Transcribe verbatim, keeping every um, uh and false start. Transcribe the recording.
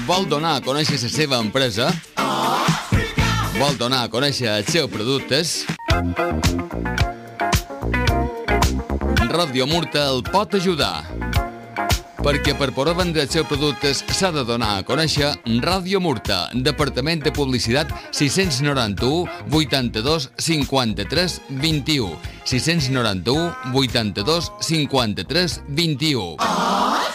Vol donar a conèixer la seva empresa? Vol donar a conèixer els seus productes? Radio Murta el pot ajudar. Perquè per poder vendre els seus productes s'ha de donar a conèixer Radio Murta, Departament de Publicitat sis nou u, vuitanta-dos, cinquanta-tres, vint-i-u. sis nou u, vuitanta-dos, cinquanta-tres, vint-i-u.